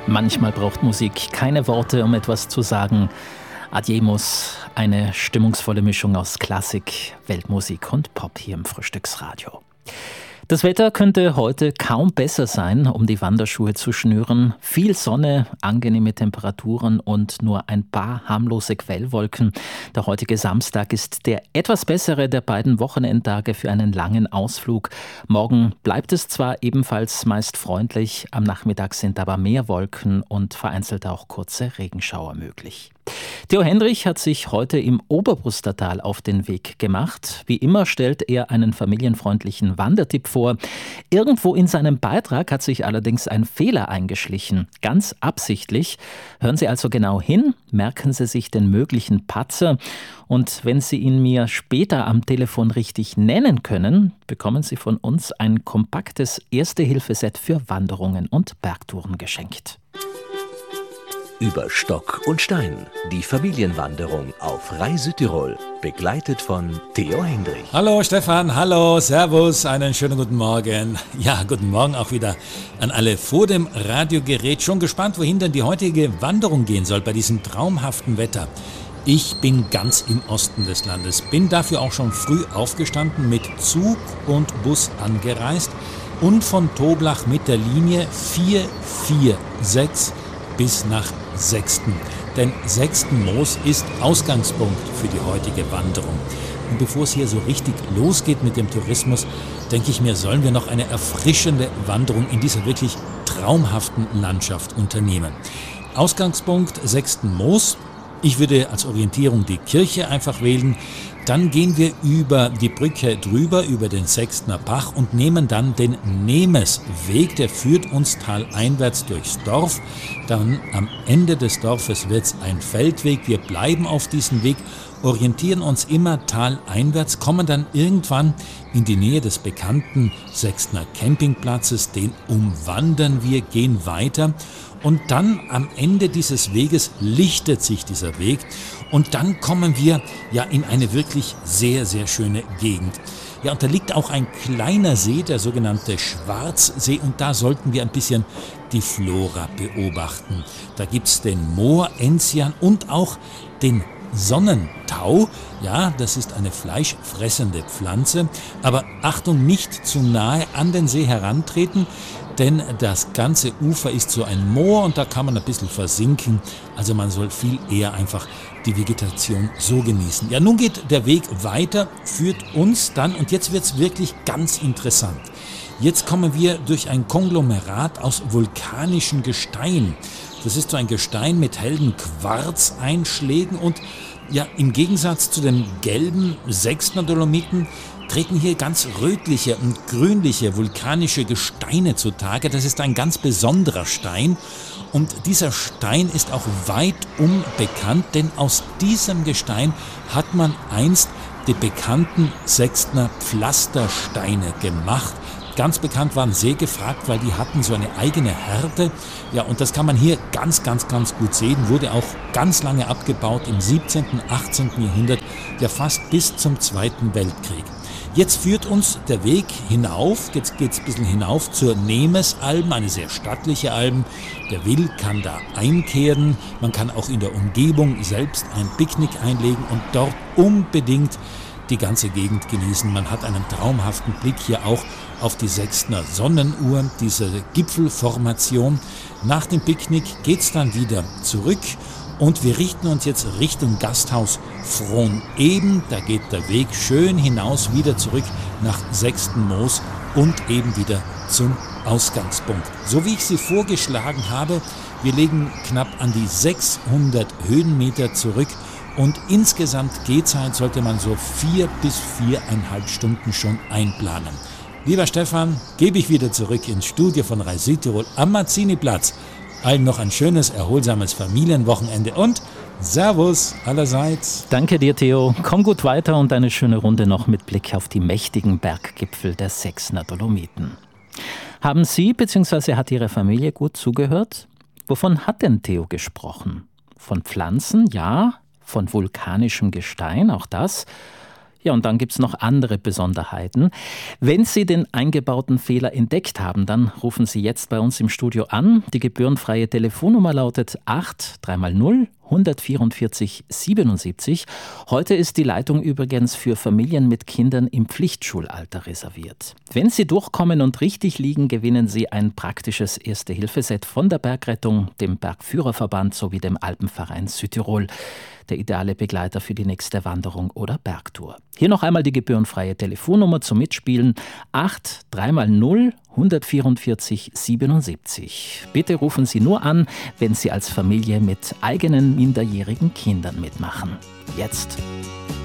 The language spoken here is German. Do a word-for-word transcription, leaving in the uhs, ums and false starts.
Manchmal braucht Musik keine Worte, um etwas zu sagen. Adiemus, eine stimmungsvolle Mischung aus Klassik, Weltmusik und Pop hier im Frühstücksradio. Das Wetter könnte heute kaum besser sein, um die Wanderschuhe zu schnüren. Viel Sonne, angenehme Temperaturen und nur ein paar harmlose Quellwolken. Der heutige Samstag ist der etwas bessere der beiden Wochenendtage für einen langen Ausflug. Morgen bleibt es zwar ebenfalls meist freundlich, am Nachmittag sind aber mehr Wolken und vereinzelt auch kurze Regenschauer möglich. Theo Hendrich hat sich heute im Oberpustertal auf den Weg gemacht. Wie immer stellt er einen familienfreundlichen Wandertipp vor. Irgendwo in seinem Beitrag hat sich allerdings ein Fehler eingeschlichen. Ganz absichtlich. Hören Sie also genau hin, merken Sie sich den möglichen Patzer. Und wenn Sie ihn mir später am Telefon richtig nennen können, bekommen Sie von uns ein kompaktes Erste-Hilfe-Set für Wanderungen und Bergtouren geschenkt. Über Stock und Stein, die Familienwanderung auf Reise Tirol, begleitet von Theo Hendrich. Hallo Stefan, hallo, servus, einen schönen guten Morgen. Ja, guten Morgen auch wieder an alle vor dem Radiogerät. Schon gespannt, wohin denn die heutige Wanderung gehen soll bei diesem traumhaften Wetter. Ich bin ganz im Osten des Landes, bin dafür auch schon früh aufgestanden, mit Zug und Bus angereist und von Toblach mit der Linie vier vier sechs bis nach Sechsten. Denn Sechstenmoos ist Ausgangspunkt für die heutige Wanderung. Und bevor es hier so richtig losgeht mit dem Tourismus, denke ich mir, sollen wir noch eine erfrischende Wanderung in dieser wirklich traumhaften Landschaft unternehmen. Ausgangspunkt Sechstenmoos. Ich würde als Orientierung die Kirche einfach wählen. Dann gehen wir über die Brücke drüber, über den Sechstner Bach und nehmen dann den Nemesweg. Der führt uns taleinwärts durchs Dorf. Dann am Ende des Dorfes wird es ein Feldweg. Wir bleiben auf diesem Weg, orientieren uns immer taleinwärts, kommen dann irgendwann in die Nähe des bekannten Sechstner Campingplatzes. Den umwandern wir, gehen weiter. Und dann am Ende dieses Weges lichtet sich dieser Weg und dann kommen wir ja in eine wirklich sehr, sehr schöne Gegend. Ja, und da liegt auch ein kleiner See, der sogenannte Schwarzsee, und da sollten wir ein bisschen die Flora beobachten. Da gibt's den Moor-Enzian und auch den Sonnentau. Ja, das ist eine fleischfressende Pflanze, aber Achtung, nicht zu nahe an den See herantreten, denn das ganze Ufer ist so ein Moor und da kann man ein bisschen versinken. Also man soll viel eher einfach die Vegetation so genießen. Ja, nun geht der Weg weiter, führt uns dann, und jetzt wird's wirklich ganz interessant. Jetzt kommen wir durch ein Konglomerat aus vulkanischen Gestein. Das ist so ein Gestein mit hellen Quarzeinschlägen und ja, im Gegensatz zu den gelben Sechstner Dolomiten treten hier ganz rötliche und grünliche vulkanische Gesteine zutage. Das ist ein ganz besonderer Stein. Und dieser Stein ist auch weitum bekannt, denn aus diesem Gestein hat man einst die bekannten Sechstner Pflastersteine gemacht. Ganz bekannt waren sehr gefragt, weil die hatten so eine eigene Härte. Ja, und das kann man hier ganz, ganz, ganz gut sehen. Wurde auch ganz lange abgebaut im siebzehnten, achtzehnten Jahrhundert, ja fast bis zum Zweiten Weltkrieg. Jetzt führt uns der Weg hinauf, jetzt geht es ein bisschen hinauf zur Nemesalm, eine sehr stattliche Alm. Wer will, kann da einkehren. Man kann auch in der Umgebung selbst ein Picknick einlegen und dort unbedingt die ganze Gegend genießen. Man hat einen traumhaften Blick hier auch auf die Sechstner Sonnenuhr, diese Gipfelformation. Nach dem Picknick geht's dann wieder zurück und wir richten uns jetzt Richtung Gasthaus Frohneben. Da geht der Weg schön hinaus, wieder zurück nach Sechstenmoos und eben wieder zum Ausgangspunkt. So wie ich sie vorgeschlagen habe, wir legen knapp an die sechshundert Höhenmeter zurück. Und insgesamt Gehzeit sollte man so vier bis viereinhalb Stunden schon einplanen. Lieber Stefan, gebe ich wieder zurück ins Studio von Reise Südtirol am Mazzini-Platz. Allen noch ein schönes, erholsames Familienwochenende und Servus allerseits. Danke dir, Theo. Komm gut weiter und eine schöne Runde noch mit Blick auf die mächtigen Berggipfel der Sechstner Dolomiten. Haben Sie bzw. hat Ihre Familie gut zugehört? Wovon hat denn Theo gesprochen? Von Pflanzen, ja. Von vulkanischem Gestein, auch das. Ja, und dann gibt's noch andere Besonderheiten. Wenn Sie den eingebauten Fehler entdeckt haben, dann rufen Sie jetzt bei uns im Studio an. Die gebührenfreie Telefonnummer lautet acht drei mal null hundertvierundvierzig siebenundsiebzig. Heute ist die Leitung übrigens für Familien mit Kindern im Pflichtschulalter reserviert. Wenn Sie durchkommen und richtig liegen, gewinnen Sie ein praktisches Erste-Hilfe-Set von der Bergrettung, dem Bergführerverband sowie dem Alpenverein Südtirol. Der ideale Begleiter für die nächste Wanderung oder Bergtour. Hier noch einmal die gebührenfreie Telefonnummer zum Mitspielen acht drei mal null hundertvierundvierzig siebenundsiebzig. Bitte rufen Sie nur an, wenn Sie als Familie mit eigenen minderjährigen Kindern mitmachen. Jetzt